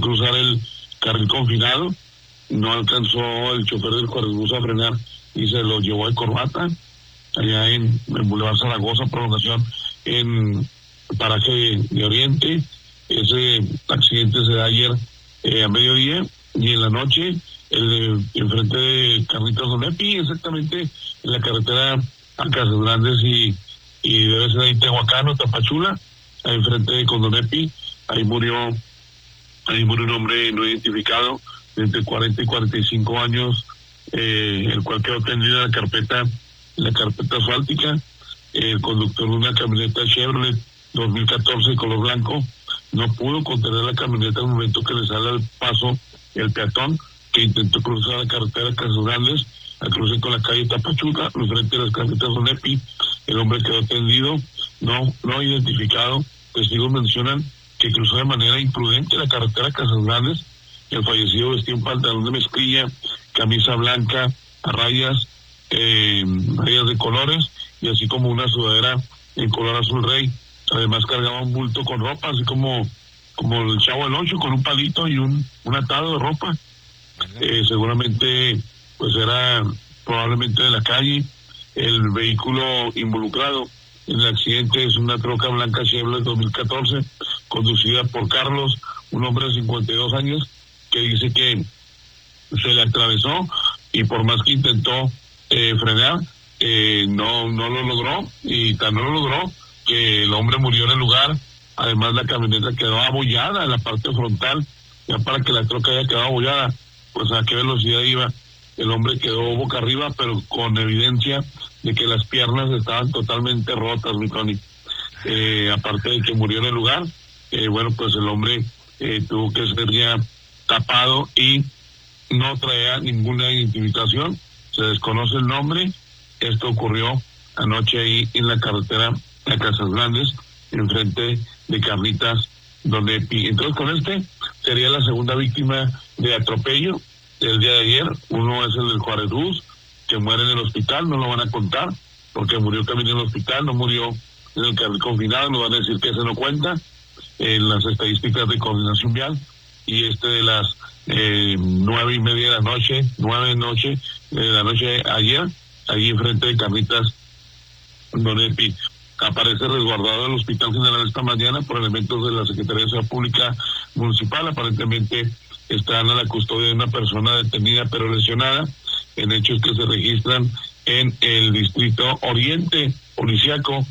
cruzar el carril confinado, no alcanzó el chofer del cuadribús a frenar y se lo llevó de corbata allá en Boulevard Zaragoza, prolongación en paraje de Oriente. Ese accidente se da ayer a mediodía, y en la noche el de enfrente de Carnitas Don Epi, exactamente en la carretera a Casas Grandes y debe ser ahí Tehuacán o Tapachula, ahí enfrente de Condonepi. Ahí murió un hombre no identificado de entre 40 y 45 años, el cual quedó tendido en la carpeta asfáltica. El conductor de una camioneta Chevrolet 2014 de color blanco no pudo contener la camioneta al momento que le sale al paso el peatón que intentó cruzar la carretera Casas Grandes al cruce con la calle Tapachula, frente a las carreteras Donepi. El hombre quedó tendido, no identificado. Testigos mencionan que cruzó de manera imprudente la carretera Casas Grandes. El fallecido vestía un pantalón de mezclilla, camisa blanca a rayas de colores, y así como una sudadera en color azul rey. Además cargaba un bulto con ropa, así como el Chavo del Ocho, con un palito y un atado de ropa. Seguramente pues era probablemente de la calle. El vehículo involucrado en el accidente es una troca blanca Chevrolet 2014 conducida por Carlos, un hombre de 52 años, que dice que se le atravesó y por más que intentó frenar, no lo logró, y tan no lo logró que el hombre murió en el lugar. Además la camioneta quedó abollada en la parte frontal. Ya para que la troca haya quedado abollada, pues a qué velocidad iba. El hombre quedó boca arriba, pero con evidencia de que las piernas estaban totalmente rotas, mi Tony. Aparte de que murió en el lugar, bueno, pues el hombre tuvo que ser ya tapado y no traía ninguna identificación. Se desconoce el nombre. Esto ocurrió anoche ahí en la carretera a Casas Grandes, enfrente de Carnitas Don Epi. Entonces con sería la segunda víctima de atropello del día de ayer. Uno es el del Juárez Bus, que muere en el hospital, no lo van a contar, porque murió también en el hospital, no murió en el carril confinado, nos van a decir que ese no cuenta en las estadísticas de coordinación vial. Y de las 9:30 de la noche, 9 de la noche ayer, allí enfrente de Carnitas Don Epi. Aparece resguardado el Hospital General esta mañana por elementos de la Secretaría de Seguridad Pública Municipal. Aparentemente están a la custodia de una persona detenida pero lesionada, en hechos que se registran en el distrito Oriente Policiaco.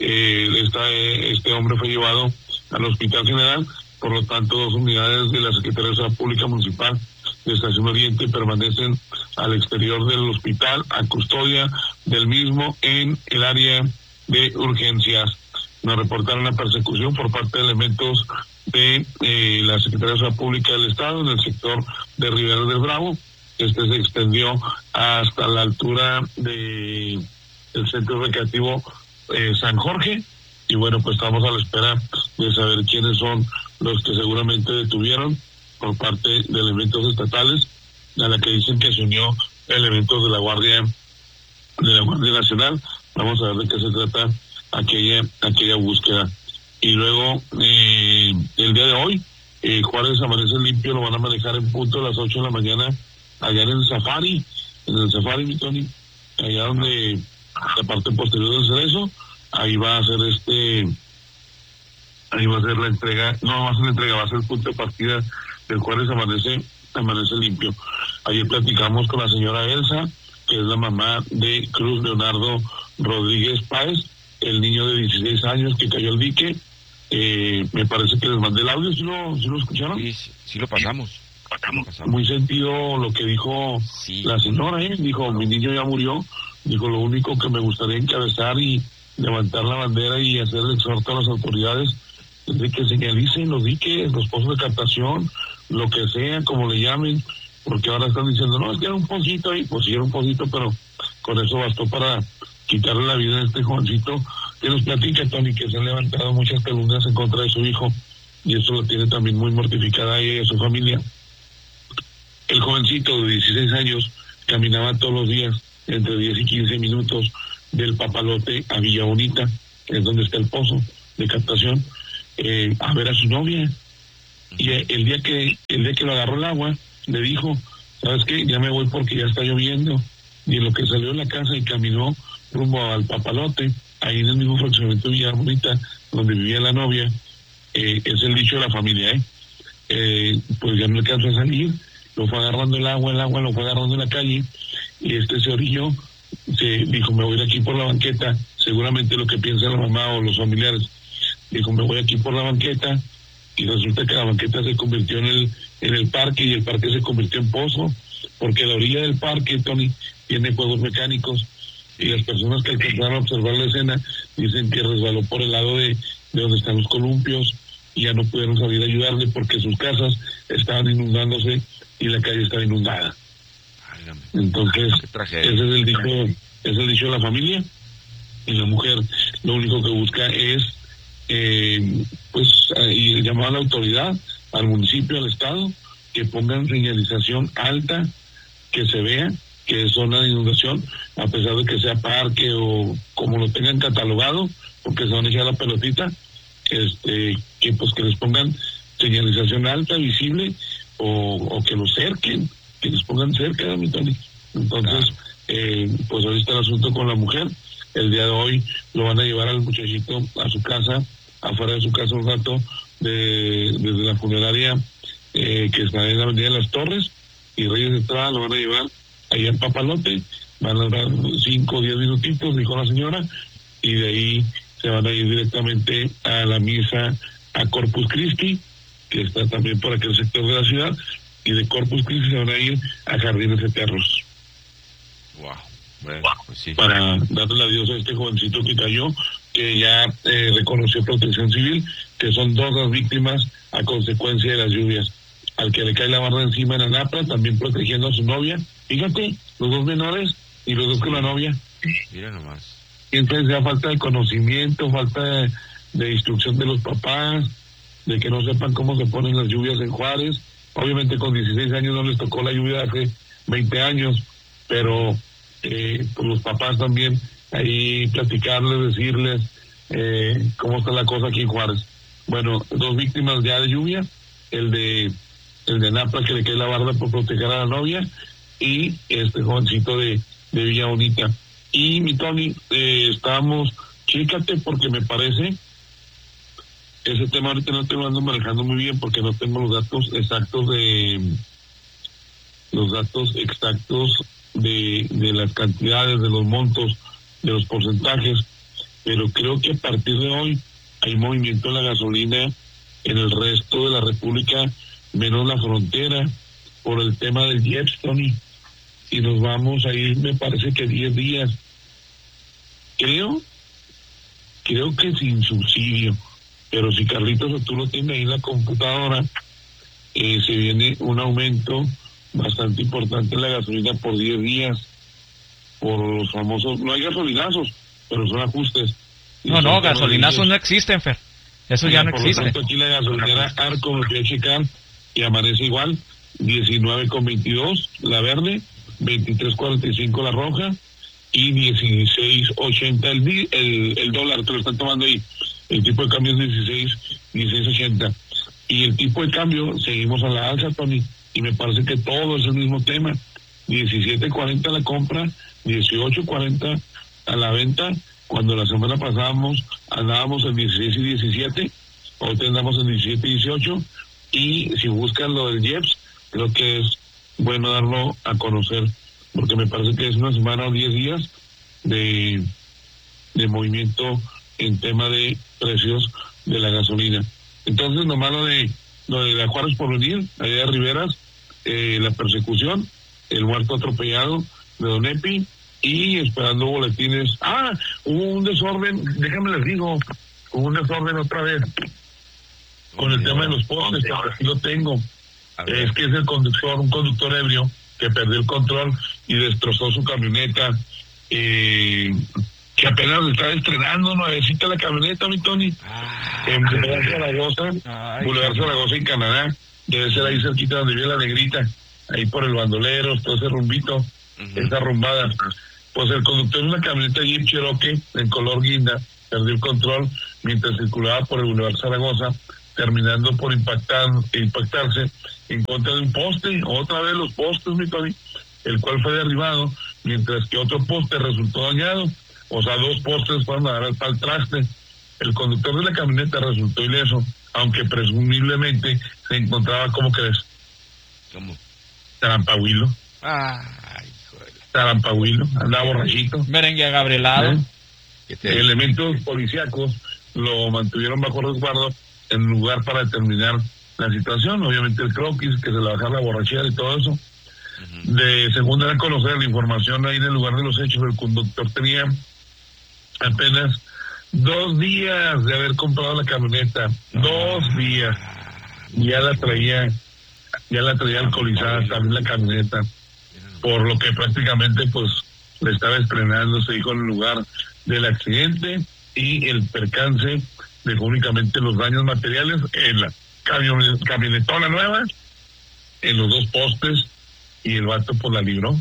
Este hombre fue llevado al Hospital General. Por lo tanto, 2 unidades de la Secretaría de Seguridad Pública Municipal de Estación Oriente permanecen al exterior del hospital a custodia del mismo en el área de urgencias. Nos reportaron la persecución por parte de elementos de la Secretaría de Seguridad Pública del Estado en el sector de Rivera del Bravo. Se extendió hasta la altura del centro recreativo San Jorge, y bueno, pues estamos a la espera de saber quiénes son los que seguramente detuvieron por parte de elementos estatales, a la que dicen que se unió elementos de la Guardia Nacional. Vamos a ver de qué se trata aquella búsqueda. Y luego, el día de hoy, Juárez amanece limpio, lo van a manejar en punto a las 8 de la mañana, allá en el Safari, mi Tony, allá donde la parte posterior del Cerezo. Ahí va a ser la entrega, va a ser el punto de partida del Juárez amanece limpio. Ayer platicamos con la señora Elsa, que es la mamá de Cruz Leonardo Rodríguez Páez, el niño de 16 años que cayó al dique. Me parece que les mandé el audio. ¿Sí lo escucharon? Sí lo pasamos. Muy sentido lo que dijo la señora, dijo, mi niño ya murió, dijo, lo único que me gustaría encabezar y levantar la bandera y hacer el exhorto a las autoridades es de que señalicen los diques, los pozos de captación, lo que sea, como le llamen, porque ahora están diciendo, no, es que era un pocito ahí. Pues sí, era un pocito, pero con eso bastó para quitarle la vida a este jovencito que nos platica, Tony, que se han levantado muchas calumnias en contra de su hijo, y eso lo tiene también muy mortificada a ella y a su familia. El jovencito de 16 años caminaba todos los días entre 10 y 15 minutos del Papalote a Villa Bonita, que es donde está el pozo de captación, a ver a su novia. Y el día que lo agarró el agua, le dijo, ¿sabes qué? Ya me voy porque ya está lloviendo. Y en lo que salió de la casa y caminó rumbo al Papalote, ahí en el mismo fraccionamiento de Villa Bonita, donde vivía la novia, es el dicho de la familia, pues ya no alcanzó a salir, lo fue agarrando el agua lo fue agarrando en la calle, y se orilló, se dijo, me voy a ir aquí por la banqueta, seguramente lo que piensa la mamá o los familiares, dijo, me voy aquí por la banqueta, y resulta que la banqueta se convirtió en el parque, y el parque se convirtió en pozo, porque la orilla del parque, Tony, tiene juegos mecánicos, y las personas que alcanzaron a observar la escena dicen que resbaló por el lado de donde están los columpios, y ya no pudieron salir a ayudarle porque sus casas estaban inundándose y la calle estaba inundada. Entonces, ese es el dicho de la familia, y la mujer lo único que busca es y llamar a la autoridad, al municipio, al estado, que pongan señalización alta, que se vea que es zona de inundación, a pesar de que sea parque o como lo tengan catalogado, porque se van a echar la pelotita, que les pongan señalización alta, visible, o que los cerquen, que les pongan cerca, mi Tony. Entonces, pues ahí está el asunto con la mujer. El día de hoy lo van a llevar al muchachito a su casa, afuera de su casa un rato, desde la funeraria que está en la Avenida de las Torres, y Reyes de Estrada lo van a llevar allá en Papalote, van a dar 5 o 10 minutitos, dijo la señora, y de ahí se van a ir directamente a la misa a Corpus Christi, que está también por aquel sector de la ciudad, y de Corpus Christi se van a ir a Jardines Eternos. Wow. Bueno, pues sí. Para darle adiós a este jovencito que cayó, que ya reconoció Protección Civil, que son 2 las víctimas a consecuencia de las lluvias. Al que le cae la barra encima en Anapra, también protegiendo a su novia. Fíjate, los 2 menores y los 2 con la novia. Mira nomás. Entonces ya falta de conocimiento, falta de instrucción de los papás, de que no sepan cómo se ponen las lluvias en Juárez. Obviamente con 16 años no les tocó la lluvia hace 20 años, pero pues los papás también ahí platicarles, decirles cómo está la cosa aquí en Juárez. Bueno, 2 víctimas ya de lluvia, el de Napa, que le cae la barda por proteger a la novia, y este jovencito de Villa Bonita. Y mi Tony, estábamos, chécate, porque me parece, ese tema ahorita no te lo ando manejando muy bien porque no tengo los datos exactos de las cantidades, de los montos, de los porcentajes, pero creo que a partir de hoy hay movimiento de la gasolina en el resto de la República, menos la frontera, por el tema del IEPS, Tony, y nos vamos a ir, me parece que 10 días. Creo que sin subsidio, pero si Carlitos o tú lo tienes ahí en la computadora, se viene un aumento bastante importante en la gasolina por 10 días, por los famosos, no hay gasolinazos, pero son ajustes. No, gasolinazos no existen, Fer. Eso ya no existe. Por lo tanto, aquí la gasolinera Arco, me fui a checar, y amanece igual, 19.22 la verde, 23.45 la roja, y 16.80 el dólar, te lo están tomando ahí. El tipo de cambio es 16.80. Y el tipo de cambio, seguimos a la alza, Tony, y me parece que todo es el mismo tema. 17.40 la compra, 18.40 a la venta, cuando la semana pasada andábamos en 16 y 17, hoy andamos en 17 y 18, y si buscan lo del IEPS, creo que es bueno darlo a conocer, porque me parece que es una semana o 10 días de movimiento en tema de precios de la gasolina. Entonces, nomás lo de la Juárez por venir, allá de Riveras, la persecución, el muerto atropellado de Don Epi, y esperando boletines. Hubo un desorden, déjame les digo, hubo un desorden otra vez con el tema de los postes, que aquí lo tengo. Es que es un conductor ebrio, que perdió el control y destrozó su camioneta, que apenas le estaba estrenando, nuevecita la camioneta, mi Tony, en Boulevard Zaragoza, en Canadá. Debe ser ahí cerquita donde vive la Negrita, ahí por el Bandoleros, todo ese rumbito, esa rumbada. Pues el conductor de una camioneta Jeep Cherokee en color guinda perdió el control mientras circulaba por el Boulevard Zaragoza terminando por impactarse en contra de un poste, otra vez los postes, mi Tony, el cual fue derribado, mientras que otro poste resultó dañado, o sea, 2 postes fueron a dar al traste. El conductor de la camioneta resultó ileso, aunque presumiblemente se encontraba, ¿cómo crees? ¿Cómo? Tarampahuilo. Ay, joder. Tarampahuilo, andaba borrachito. Merengue agabrilado. Elementos policíacos lo mantuvieron bajo resguardo en lugar para determinar la situación. Obviamente el croquis, que se le bajara la borrachera y todo eso. Según era conocer la información ahí en el lugar de los hechos, el conductor tenía apenas 2 días de haber comprado la camioneta. 2 días. Ya la traía alcoholizada también la camioneta, por lo que prácticamente pues le estaba estrenando, se dijo, en el lugar del accidente, y el percance dejó únicamente los daños materiales en la camionetona nueva, en los 2 postes, y el vato pues la libró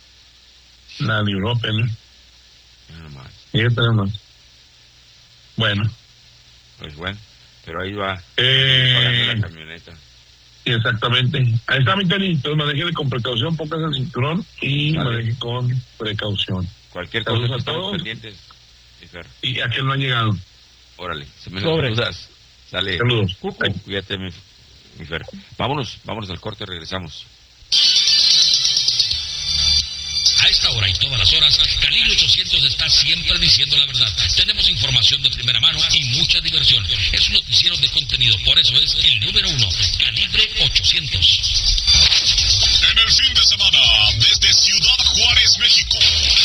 apenas. Y más. Bueno. Pues bueno, pero ahí va pagando la camioneta. Exactamente. Ahí está, mi Tony. Entonces maneje con precaución, póngase el cinturón y maneje con precaución. Cualquier cosa, estamos pendientes. Y aquel no ha llegado. Órale, se me dudas. Sale. Saludos. Cuídate, mi Fer. Vámonos al corte, regresamos. A esta hora y todas las horas, Calibre 800 está siempre diciendo la verdad. Tenemos información de primera mano y mucha diversión. Es un noticiero de contenido, por eso es el número 1, Calibre 800. En el fin de semana, desde Ciudad Juárez, México,